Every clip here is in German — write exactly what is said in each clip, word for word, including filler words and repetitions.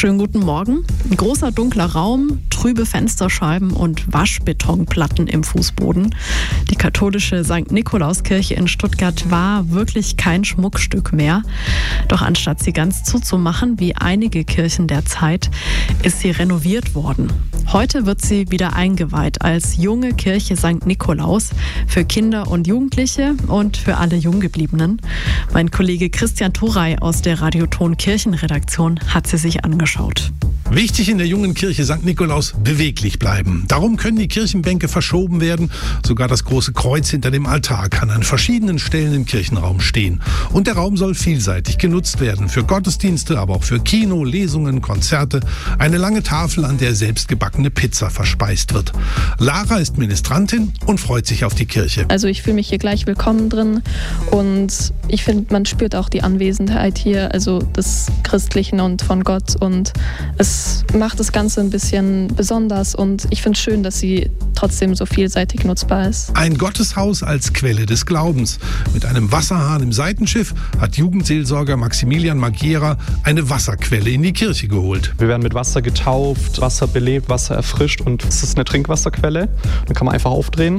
Schönen guten Morgen. Ein großer dunkler Raum, trübe Fensterscheiben und Waschbetonplatten im Fußboden. Die katholische Sankt Nikolauskirche in Stuttgart war wirklich kein Schmuckstück mehr. Doch anstatt sie ganz zuzumachen, wie einige Kirchen der Zeit, ist sie renoviert worden. Heute wird sie wieder eingeweiht als junge Kirche Sankt Nikolaus für Kinder und Jugendliche und für alle Junggebliebenen. Mein Kollege Christian Turey aus der Radioton Kirchenredaktion hat sie sich angeschaut. Wichtig in der jungen Kirche Sankt Nikolaus: beweglich bleiben. Darum können die Kirchenbänke verschoben werden. Sogar das große Kreuz hinter dem Altar kann an verschiedenen Stellen im Kirchenraum stehen. Und der Raum soll vielseitig genutzt werden. Für Gottesdienste, aber auch für Kino, Lesungen, Konzerte. Eine lange Tafel, an der selbstgebackene Pizza verspeist wird. Lara ist Ministrantin und freut sich auf die Kirche. Also ich fühle mich hier gleich willkommen drin und ich finde, man spürt auch die Anwesenheit hier, also des Christlichen und von Gott, und es macht das Ganze ein bisschen besonders und ich finde es schön, dass sie trotzdem so vielseitig nutzbar ist. Ein Gotteshaus als Quelle des Glaubens. Mit einem Wasserhahn im Seitenschiff hat Jugendseelsorger Maximilian Magiera eine Wasserquelle in die Kirche geholt. Wir werden mit Wasser getauft, Wasser belebt, Wasser erfrischt, und es ist eine Trinkwasserquelle. Dann kann man einfach aufdrehen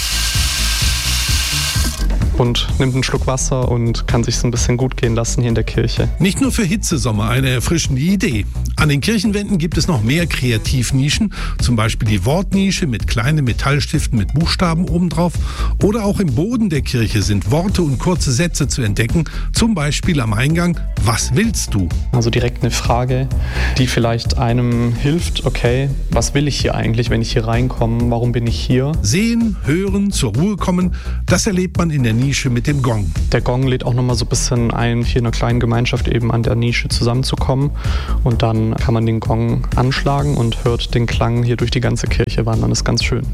und nimmt einen Schluck Wasser und kann sich so ein bisschen gut gehen lassen hier in der Kirche. Nicht nur für Hitzesommer eine erfrischende Idee. An den Kirchenwänden gibt es noch mehr Kreativnischen, zum Beispiel die Wortnische mit kleinen Metallstiften mit Buchstaben obendrauf. Oder auch im Boden der Kirche sind Worte und kurze Sätze zu entdecken, zum Beispiel am Eingang: Was willst du? Also direkt eine Frage, die vielleicht einem hilft. Okay, was will ich hier eigentlich, wenn ich hier reinkomme? Warum bin ich hier? Sehen, hören, zur Ruhe kommen, das erlebt man in der Nische mit dem Gong. Der Gong lädt auch nochmal so ein bisschen ein, hier in einer kleinen Gemeinschaft eben an der Nische zusammenzukommen. Und dann kann man den Gong anschlagen und hört den Klang hier durch die ganze Kirche wandern. Das ist ganz schön.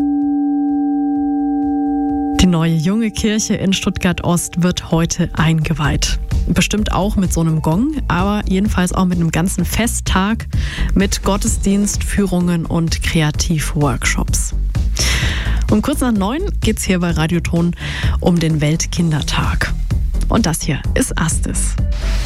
Die neue junge Kirche in Stuttgart-Ost wird heute eingeweiht. Bestimmt auch mit so einem Gong, aber jedenfalls auch mit einem ganzen Festtag mit Gottesdienst, Führungen und Kreativworkshops. Um kurz nach neun geht es hier bei Radioton um den Weltkindertag. Und das hier ist Astes.